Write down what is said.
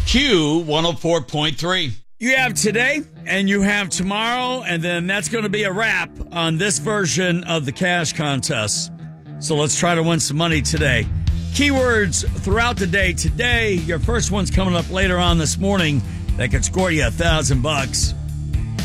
Q104.3. You have today and you have tomorrow, and then that's going to be a wrap on this version of the cash contest. So let's try to win some money today. Keywords throughout the day. Today, your first one's coming up later on this morning that could score you $1,000.